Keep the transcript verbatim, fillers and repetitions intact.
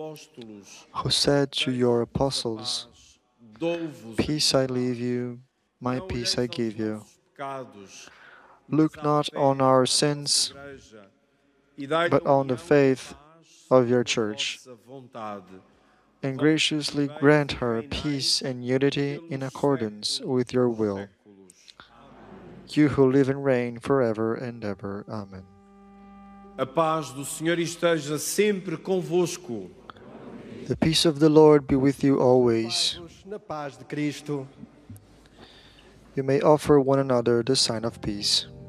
who said to your apostles, "Peace I leave you, my peace I give you." Look not on our sins, but on the faith of your church, and graciously grant her peace and unity in accordance with your will. You who live and reign forever and ever. Amen. A paz do Senhor esteja sempre convosco. The peace of the Lord be with you always. Na paz de Cristo. You may offer one another the sign of peace.